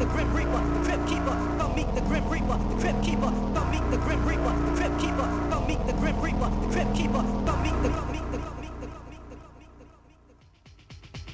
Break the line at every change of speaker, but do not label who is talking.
Grim Reaper, the Crypt Keeper, come meet the Grim Reaper, the Crypt Keeper, come meet the Grim Reaper, the Crypt Keeper, come meet the Grim Reaper, the Crypt